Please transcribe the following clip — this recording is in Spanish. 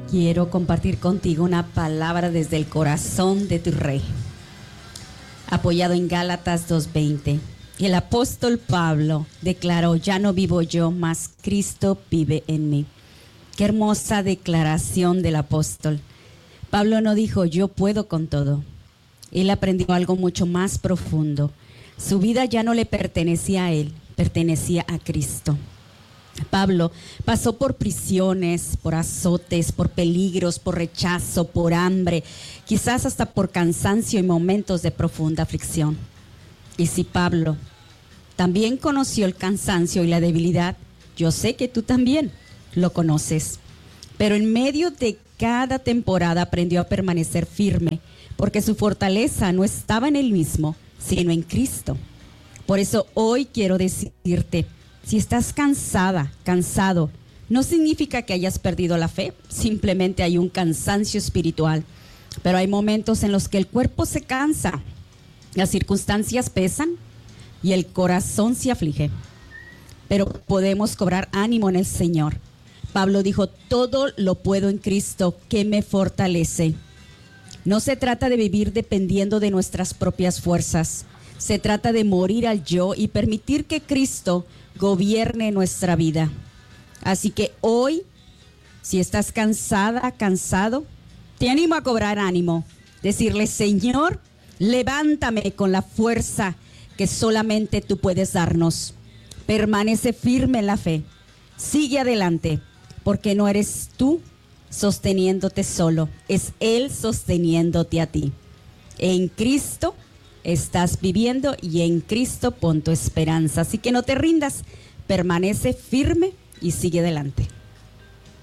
Quiero compartir contigo una palabra desde el corazón de tu Rey, apoyado en Gálatas 2:20. Y el apóstol Pablo declaró: ya no vivo yo, mas Cristo vive en mí. Qué hermosa declaración del apóstol. Pablo no dijo yo puedo con todo. Él aprendió algo mucho más profundo. Su vida ya no le pertenecía a él, pertenecía a Cristo. Pablo pasó por prisiones, por azotes, por peligros, por rechazo, por hambre, quizás hasta por cansancio y momentos de profunda aflicción. Y si Pablo también conoció el cansancio y la debilidad, yo sé que tú también lo conoces. Pero en medio de cada temporada aprendió a permanecer firme, porque su fortaleza no estaba en él mismo, sino en Cristo. Por eso hoy quiero decirte: si estás cansada, cansado, no significa que hayas perdido la fe, simplemente hay un cansancio espiritual. Pero hay momentos en los que el cuerpo se cansa, las circunstancias pesan y el corazón se aflige. Pero podemos cobrar ánimo en el Señor. Pablo dijo: todo lo puedo en Cristo que me fortalece. No se trata de vivir dependiendo de nuestras propias fuerzas. Se trata de morir al yo y permitir que Cristo gobierne nuestra vida. Así que hoy, si estás cansada, cansado, te animo a cobrar ánimo. Decirle: Señor, levántame con la fuerza que solamente tú puedes darnos. Permanece firme en la fe. Sigue adelante, porque no eres tú sosteniéndote solo, es Él sosteniéndote a ti. En Cristo estás viviendo y en Cristo pon tu esperanza. Así que no te rindas, permanece firme y sigue adelante.